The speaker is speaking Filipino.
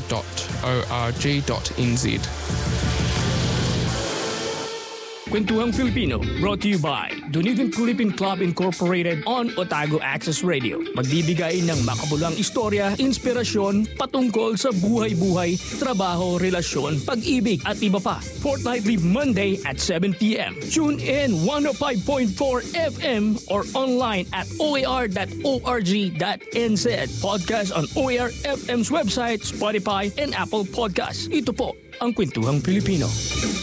oar.org.nz. Kwentuhang Filipino, brought to you by Dunedin Philippine Club Incorporated on Otago Access Radio. Magbibigay ng makabulang istorya, inspirasyon patungkol sa buhay-buhay, trabaho, relasyon, pag-ibig at iba pa. Fortnightly Monday at 7 p.m. Tune in 105.4 FM or online at oar.org.nz. Podcast on OAR FM's website, Spotify, and Apple Podcasts. Ito po ang Kwentuhang Filipino.